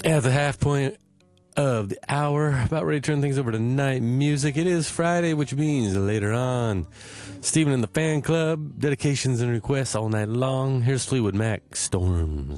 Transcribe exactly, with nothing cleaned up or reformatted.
At the half point of the hour, about ready to turn things over to night music. It is Friday, which means later on, Stephen and the Fan Club, dedications and requests all night long. Here's Fleetwood Mac, Storms.